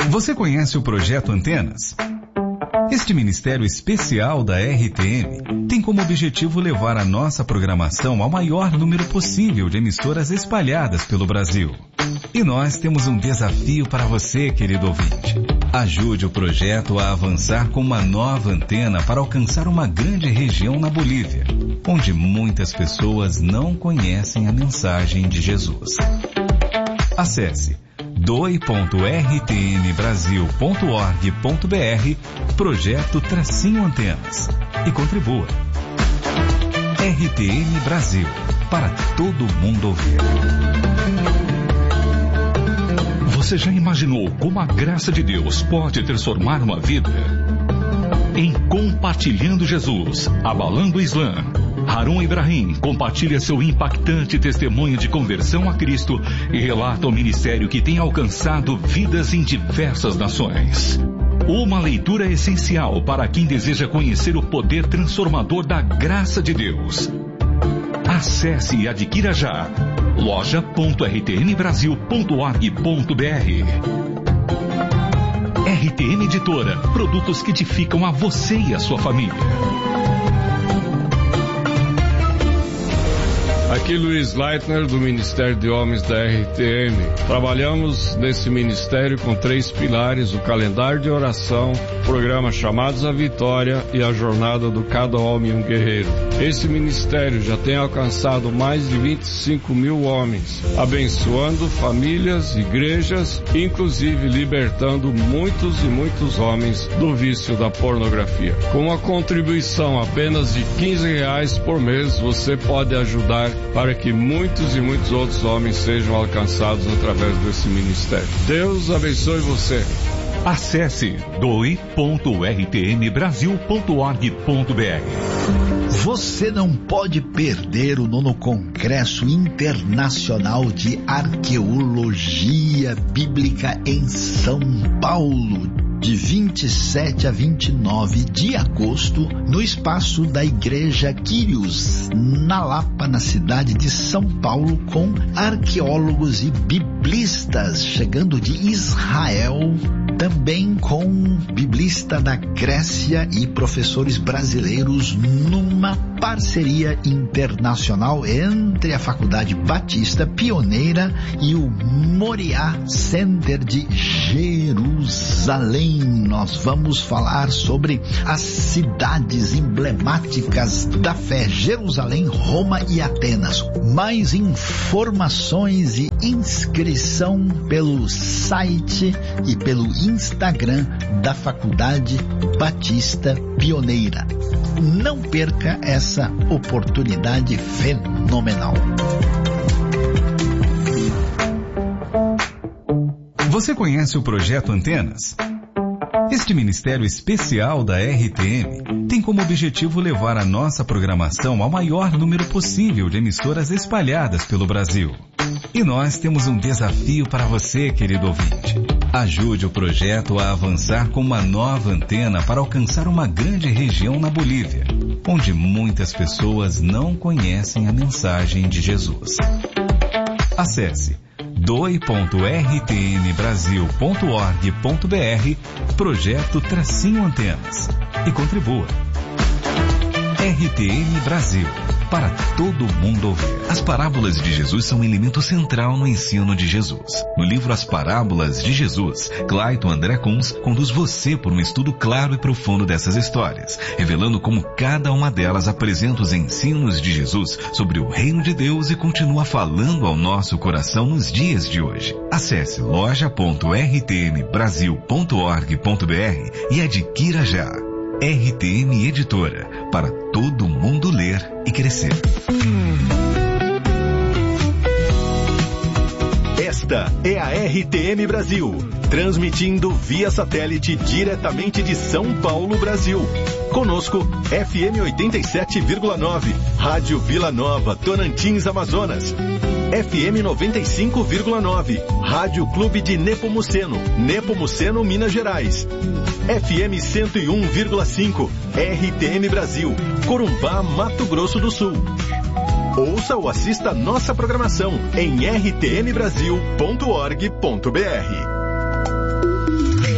Você conhece o Projeto Antenas? Este ministério especial da RTM tem como objetivo levar a nossa programação ao maior número possível de emissoras espalhadas pelo Brasil. E nós temos um desafio para você, querido ouvinte. Ajude o projeto a avançar com uma nova antena para alcançar uma grande região na Bolívia, onde muitas pessoas não conhecem a mensagem de Jesus. Acesse doi.rtmbrasil.org.br Projeto-Antenas e contribua. RTM Brasil, para todo mundo ouvir. Você já imaginou como a graça de Deus pode transformar uma vida? Em Compartilhando Jesus, Abalando o Islã, Harun Ibrahim compartilha seu impactante testemunho de conversão a Cristo e relata o ministério que tem alcançado vidas em diversas nações. Uma leitura essencial para quem deseja conhecer o poder transformador da graça de Deus. Acesse e adquira já loja.rtmbrasil.org.br. RTM Editora, produtos que edificam a você e a sua família. Aqui Luiz Leitner, do Ministério de Homens da RTM. Trabalhamos nesse ministério com 3 pilares: o calendário de oração, o programa Chamados à Vitória e a jornada do Cada Homem um Guerreiro. Esse ministério já tem alcançado mais de 25 mil homens, abençoando famílias, igrejas, inclusive libertando muitos e muitos homens do vício da pornografia. Com uma contribuição apenas de R$15 por mês, você pode ajudar para que muitos e muitos outros homens sejam alcançados através desse ministério. Deus abençoe você. Acesse doi.rtmbrasil.org.br. Você não pode perder o 9º Congresso Internacional de Arqueologia Bíblica em São Paulo, de 27 a 29 de agosto, no espaço da Igreja Quírios, na Lapa, na cidade de São Paulo, com arqueólogos e biblistas chegando de Israel, também com biblista da Grécia e professores brasileiros, numa parceria internacional entre a Faculdade Batista Pioneira e o Moriá Center de Jerusalém. Nós vamos falar sobre as cidades emblemáticas da fé: Jerusalém, Roma e Atenas. Mais informações e inscrição pelo site e pelo Instagram da Faculdade Batista Pioneira. Não perca essa oportunidade fenomenal. Você conhece o Projeto Antenas? Este ministério especial da RTM tem como objetivo levar a nossa programação ao maior número possível de emissoras espalhadas pelo Brasil. E nós temos um desafio para você, querido ouvinte. Ajude o projeto a avançar com uma nova antena para alcançar uma grande região na Bolívia, onde muitas pessoas não conhecem a mensagem de Jesus. Acesse doi.rtmbrasil.org.br Projeto-Antenas e contribua. RTM Brasil, para todo mundo ouvir. As parábolas de Jesus são um elemento central no ensino de Jesus. No livro As Parábolas de Jesus, Clayton André Kunz conduz você por um estudo claro e profundo dessas histórias, revelando como cada uma delas apresenta os ensinos de Jesus sobre o reino de Deus e continua falando ao nosso coração nos dias de hoje. Acesse loja.rtmbrasil.org.br e adquira já. RTM Editora, para todo mundo ler e crescer. Esta é a RTM Brasil, transmitindo via satélite diretamente de São Paulo, Brasil. Conosco, FM 87,9, Rádio Vila Nova, Tocantins, Amazonas. FM 95,9, Rádio Clube de Nepomuceno, Nepomuceno, Minas Gerais. FM 101,5, RTM Brasil, Corumbá, Mato Grosso do Sul. Ouça ou assista nossa programação em rtmbrasil.org.br.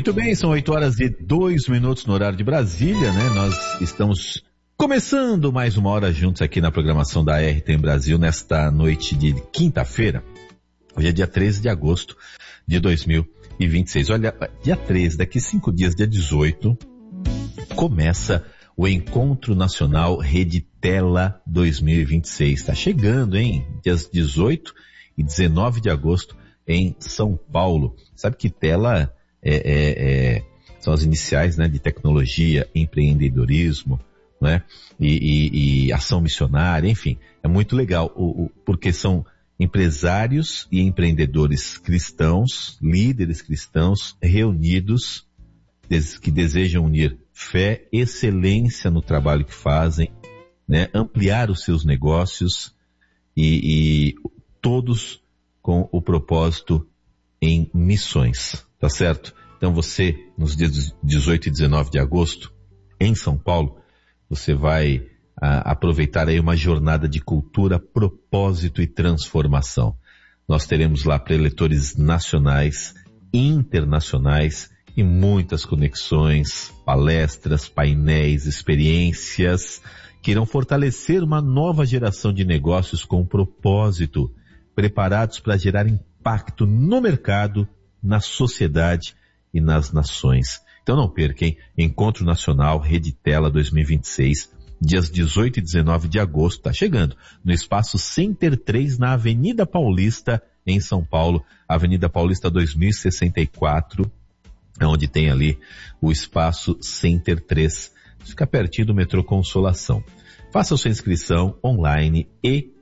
Muito bem, são 8h02 no horário de Brasília, né? Nós estamos começando mais uma hora juntos aqui na programação da RTM Brasil nesta noite de quinta-feira. Hoje é dia 13 de agosto de 2026. Olha, dia 13, daqui 5 dias, dia 18, começa o Encontro Nacional Rede Tela 2026. Está chegando, hein? Dias 18 e 19 de agosto em São Paulo. Sabe que tela são as iniciais, né, de tecnologia, empreendedorismo, né, e ação missionária, enfim, é muito legal, porque são empresários e empreendedores cristãos, líderes cristãos reunidos, que desejam unir fé, excelência no trabalho que fazem, né, ampliar os seus negócios e todos com o propósito em missões, tá certo? Então você, nos dias 18 e 19 de agosto, em São Paulo, você vai aproveitar aí uma jornada de cultura, propósito e transformação. Nós teremos lá preletores nacionais, internacionais e muitas conexões, palestras, painéis, experiências que irão fortalecer uma nova geração de negócios com propósito, preparados para gerar impacto no mercado, na sociedade e nas nações. Então não perca, hein? Encontro Nacional Rede Tela 2026, dias 18 e 19 de agosto, tá chegando, no Espaço Center 3, na Avenida Paulista, em São Paulo, Avenida Paulista 2064, onde tem ali o Espaço Center 3, fica pertinho do metrô Consolação. Faça sua inscrição online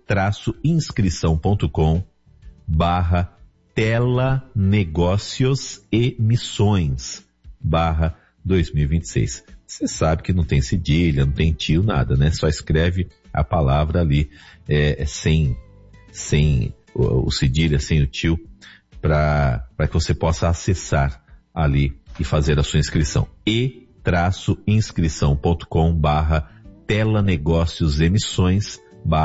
e-inscrição.com/tela negócios e missões /2026. Você sabe que não tem cedilha, não tem tio, nada, né? Só escreve a palavra ali, sem o cedilha, sem o tio, para que você possa acessar ali e fazer a sua inscrição. e-inscrição.com/tela negócios e missões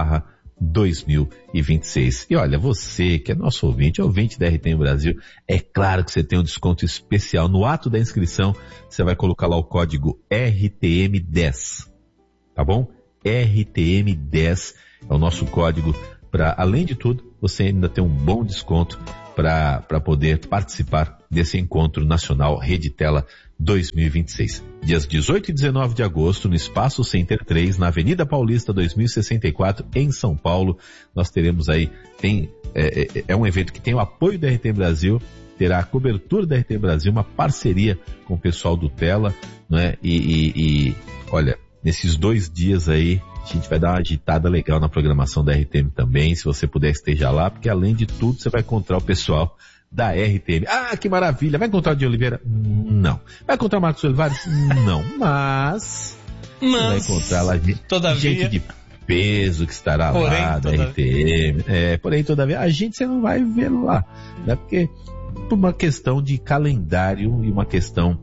/2026. E olha, você que é nosso ouvinte da RTM Brasil, é claro que você tem um desconto especial. No ato da inscrição, você vai colocar lá o código RTM10, tá bom? RTM10 é o nosso código para, além de tudo, você ainda tem um bom desconto para poder participar desse Encontro Nacional Rede Tela 2026. Dias 18 e 19 de agosto, no Espaço Center 3, na Avenida Paulista 2064, em São Paulo. Nós teremos aí, é um evento que tem o apoio da RTM Brasil, terá a cobertura da RTM Brasil, uma parceria com o pessoal do Tela, né? E olha, nesses 2 dias aí, a gente vai dar uma agitada legal na programação da RTM também. Se você puder, esteja lá, porque além de tudo, você vai encontrar o pessoal da RTM. Ah, que maravilha! Vai encontrar o de Oliveira? Não. Vai encontrar o Marcos Olivares? Não. Mas você vai encontrar lá gente de peso que estará lá da RTM. Porém, todavia, a gente você não vai ver lá, né? Porque por uma questão de calendário e uma questão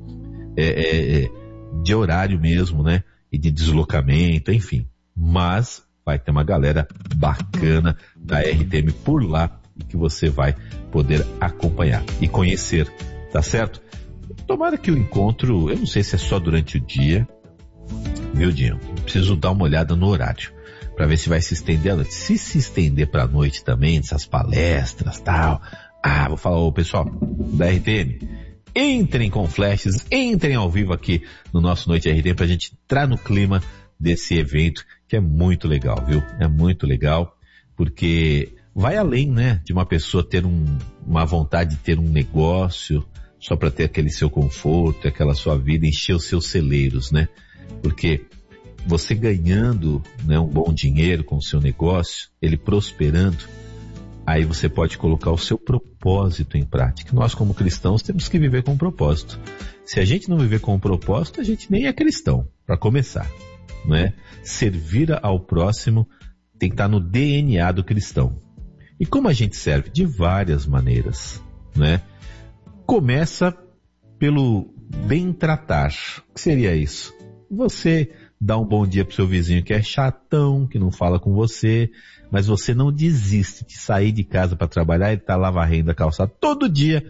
de horário mesmo, né? E de deslocamento, enfim. Mas vai ter uma galera bacana da RTM por lá e que você vai poder acompanhar e conhecer, tá certo? Tomara que o encontro, eu não sei se é só durante o dia, viu, Dinho? Preciso dar uma olhada no horário, para ver se vai se estender à noite. Se estender pra noite também, dessas palestras e tal, vou falar, ô pessoal da RTM, entrem com flashes, entrem ao vivo aqui no nosso Noite RTM pra gente entrar no clima desse evento, que é muito legal, viu? É muito legal, porque vai além, né, de uma pessoa ter uma vontade de ter um negócio só para ter aquele seu conforto, aquela sua vida, encher os seus celeiros, né? Porque você ganhando, né, um bom dinheiro com o seu negócio, ele prosperando, aí você pode colocar o seu propósito em prática. Nós, como cristãos, temos que viver com um propósito. Se a gente não viver com um propósito, a gente nem é cristão, para começar, não é? Servir ao próximo tem que estar no DNA do cristão. E como a gente serve? De várias maneiras, né? Começa pelo bem tratar. O que seria isso? Você dá um bom dia pro seu vizinho que é chatão, que não fala com você, mas você não desiste de sair de casa para trabalhar e tá lá varrendo a calçada todo dia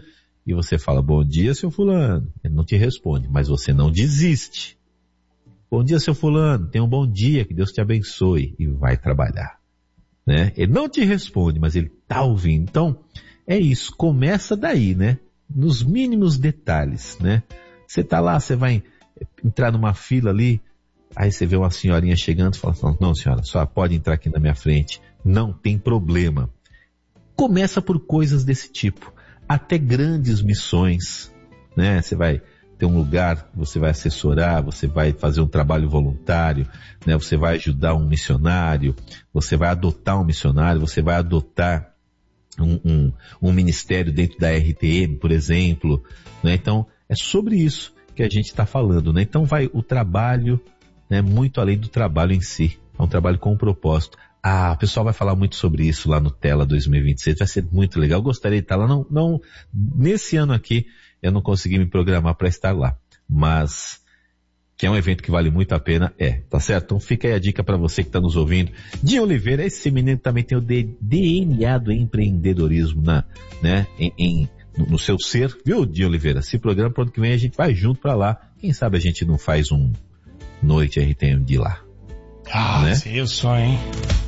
e você fala, bom dia, seu fulano. Ele não te responde, mas você não desiste. Bom dia, seu fulano, tenha um bom dia, que Deus te abençoe, e vai trabalhar. Né? Ele não te responde, mas ele está ouvindo. Então, é isso, começa daí, né? Nos mínimos detalhes, né? Você está lá, você vai entrar numa fila ali, aí você vê uma senhorinha chegando e fala, não senhora, só pode entrar aqui na minha frente, não tem problema. Começa por coisas desse tipo, até grandes missões, né? Você vai ter um lugar, você vai assessorar, você vai fazer um trabalho voluntário, né? Você vai ajudar um missionário, você vai adotar um missionário, você vai adotar um ministério dentro da RTM, por exemplo, né? Então, é sobre isso que a gente está falando, né? Então vai o trabalho, né? Muito além do trabalho em si, é um trabalho com um propósito. O pessoal vai falar muito sobre isso lá no Tela 2026, vai ser muito legal. Eu gostaria de estar lá, não, nesse ano aqui eu não consegui me programar para estar lá, mas que é um evento que vale muito a pena, tá certo? Então fica aí a dica para você que está nos ouvindo. Dinho Oliveira, esse menino também tem o DNA do empreendedorismo no seu ser, viu, Dinho Oliveira? Se programa para o ano que vem a gente vai junto para lá. Quem sabe a gente não faz um Noite RTM de lá. Né? Seria o sonho, hein?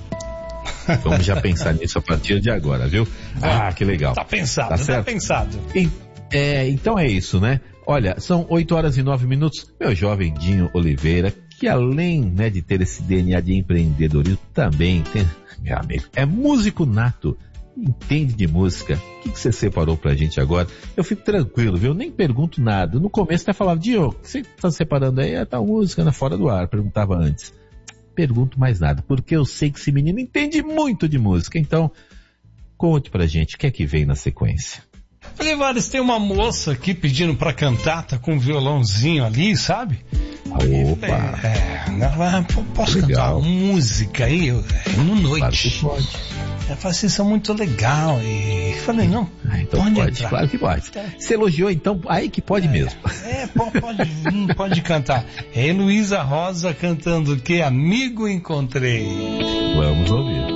Vamos já pensar nisso a partir de agora, viu? Que legal. Tá pensado, tá pensado. Então é isso, né? Olha, são 8h09. Meu jovem Dinho Oliveira, que além, né, de ter esse DNA de empreendedorismo, também tem, meu amigo, é músico nato, entende de música. O que você separou pra gente agora? Eu fico tranquilo, viu? Nem pergunto nada. No começo até falava, Dinho, o que você tá separando aí? Tá música, né? Fora do ar, perguntava antes. Pergunto mais nada, porque eu sei que esse menino entende muito de música. Então, conte pra gente o que é que vem na sequência. Falei, Vares, tem uma moça aqui pedindo pra cantar, tá com um violãozinho ali, sabe? Opa! Posso cantar uma música aí, no Noite? Claro que pode. Ela falou assim, isso é muito legal. E falei, não, então pode, claro que pode. Você elogiou, então, aí que pode mesmo. Pode cantar. É Heloísa Rosa cantando o quê? Amigo Encontrei. Vamos ouvir.